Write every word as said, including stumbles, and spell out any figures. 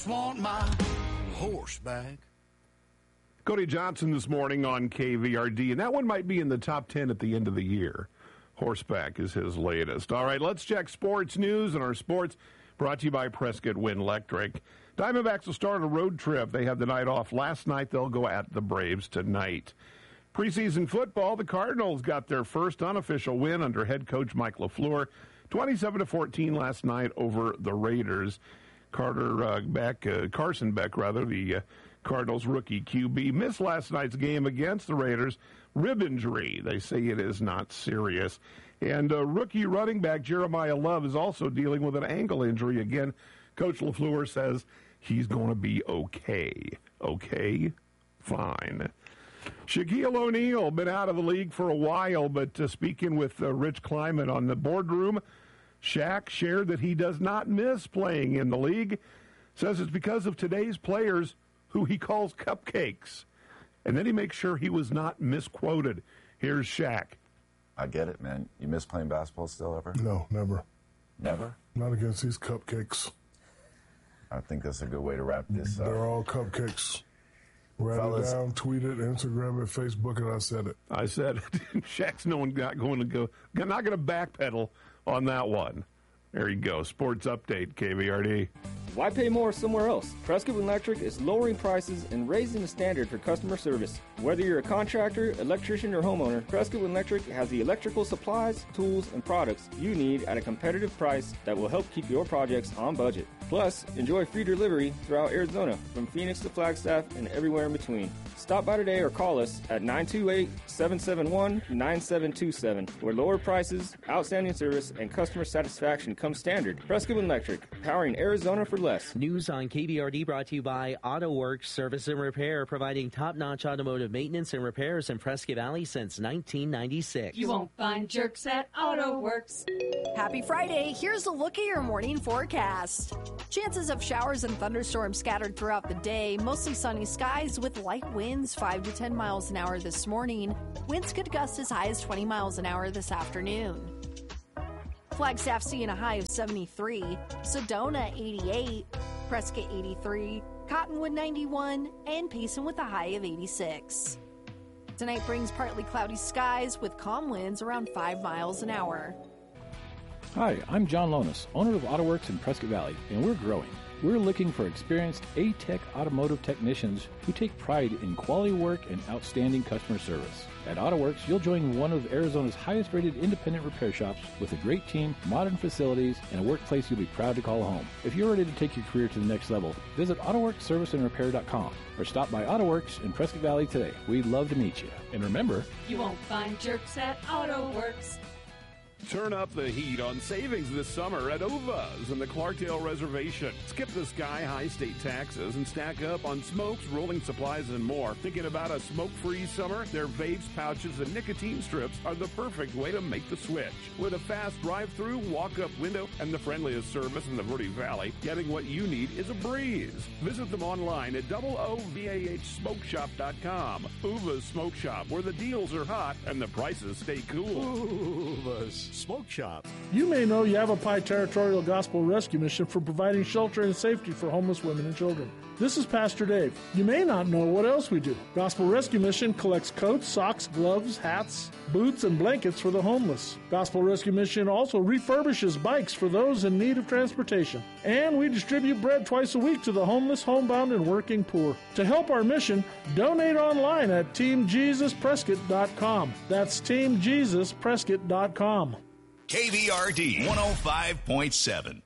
just want my horse back. Cody Johnson this morning on K V R D, and that one might be in the top ten at the end of the year. Horseback is his latest. All right, let's check sports news, and our sports brought to you by Prescott Wind Electric. Diamondbacks will start a road trip. They had the night off last night. They'll go at the Braves tonight. Preseason football, the Cardinals got their first unofficial win under head coach Mike LaFleur, twenty-seven to fourteen last night over the Raiders. Carter uh, Beck, uh, Carson Beck, rather, the uh, Cardinals rookie Q B, missed last night's game against the Raiders. Rib injury. They say it is not serious. And uh, rookie running back Jeremiah Love is also dealing with an ankle injury. Again, Coach LaFleur says he's going to be okay. Okay? Fine. Shaquille O'Neal, been out of the league for a while, but uh, speaking with uh, Rich Kleiman on the boardroom, Shaq shared that he does not miss playing in the league. Says it's because of today's players who he calls cupcakes. And then he makes sure he was not misquoted. Here's Shaq. I get it, man. You miss playing basketball still ever? No, never. Never? Not against these cupcakes. I think that's a good way to wrap this up. They're all cupcakes. Write Fellas. it down, tweet it, Instagram it, Facebook it, I said it. I said it. Shaq's no one not going to go, not going to backpedal on that one. There you go. Sports update, K V R D. Why pay more somewhere else? Prescott Electric is lowering prices and raising the standard for customer service. Whether you're a contractor, electrician, or homeowner, Prescott Electric has the electrical supplies, tools, and products you need at a competitive price that will help keep your projects on budget. Plus, enjoy free delivery throughout Arizona, from Phoenix to Flagstaff and everywhere in between. Stop by today or call us at nine two eight, seven seven one, nine seven two seven, where lower prices, outstanding service, and customer satisfaction come standard. Prescott Electric, powering Arizona for less. News on K V R D brought to you by AutoWorks Service and Repair, providing top-notch automotive maintenance and repairs in Prescott Valley since nineteen ninety-six. You won't find jerks at AutoWorks. Happy Friday. Here's a look at your morning forecast. Chances of showers and thunderstorms scattered throughout the day. Mostly sunny skies with light winds, five to ten miles an hour this morning. Winds could gust as high as twenty miles an hour this afternoon. Flagstaff seeing a high of seventy-three, Sedona eighty-eight, Prescott eighty-three, Cottonwood ninety-one, and Payson with a high of eighty-six. Tonight brings partly cloudy skies with calm winds around five miles an hour. Hi, I'm John Lonis, owner of AutoWorks in Prescott Valley, and we're growing. We're looking for experienced A-Tech automotive technicians who take pride in quality work and outstanding customer service. At AutoWorks, you'll join one of Arizona's highest-rated independent repair shops with a great team, modern facilities, and a workplace you'll be proud to call home. If you're ready to take your career to the next level, visit AutoWorks Service and Repair dot com or stop by AutoWorks in Prescott Valley today. We'd love to meet you. And remember, you won't find jerks at AutoWorks. Turn up the heat on savings this summer at Ova's in the Clarkdale Reservation. Skip the sky-high state taxes and stack up on smokes, rolling supplies, and more. Thinking about a smoke-free summer? Their vapes, pouches, and nicotine strips are the perfect way to make the switch. With a fast drive-through, walk-up window, and the friendliest service in the Verde Valley, getting what you need is a breeze. Visit them online at double O V A H smoke shop dot com. Ova's Smoke Shop, where the deals are hot and the prices stay cool. Ova's Smoke Shop. You may know Yavapai Territorial Gospel Rescue Mission for providing shelter and safety for homeless women and children. This is Pastor Dave. You may not know what else we do. Gospel Rescue Mission collects coats, socks, gloves, hats, boots, and blankets for the homeless. Gospel Rescue Mission also refurbishes bikes for those in need of transportation. And we distribute bread twice a week to the homeless, homebound, and working poor. To help our mission, donate online at team jesus prescott dot com. That's team jesus prescott dot com. K V R D one oh five point seven.